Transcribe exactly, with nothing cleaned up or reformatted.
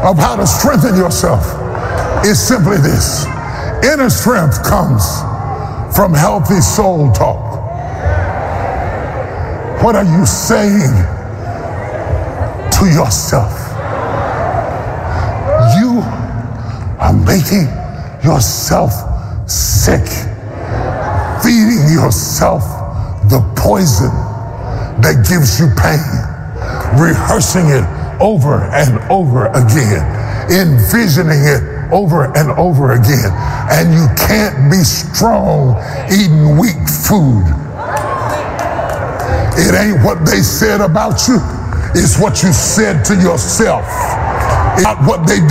of how to strengthen yourself is simply this. Inner strength comes from healthy soul talk. What are you saying to yourself? You are making yourself sick, feeding yourself the poison that gives you pain, rehearsing it over and over again, envisioning it over and over again, and you can't be strong eating weak food. It ain't what they said about you, it's what you said to yourself. It's not what they did.